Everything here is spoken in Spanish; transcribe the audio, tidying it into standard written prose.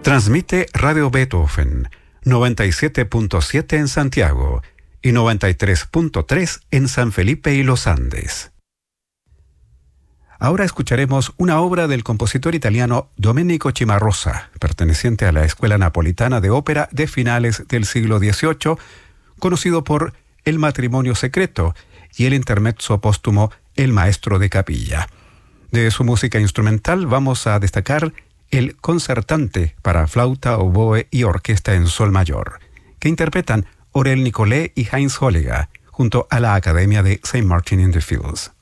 Transmite Radio Beethoven, 97.7 en Santiago y 93.3 en San Felipe y Los Andes. Ahora escucharemos una obra del compositor italiano Domenico Cimarosa, perteneciente a la Escuela Napolitana de Ópera de finales del siglo XVIII, conocido por El matrimonio secreto y el intermezzo póstumo El maestro de capilla. De su música instrumental vamos a destacar el concertante para flauta, oboe y orquesta en sol mayor, que interpretan Aurel Nicolai y Heinz Holliger, junto a la Academia de St. Martin in the Fields.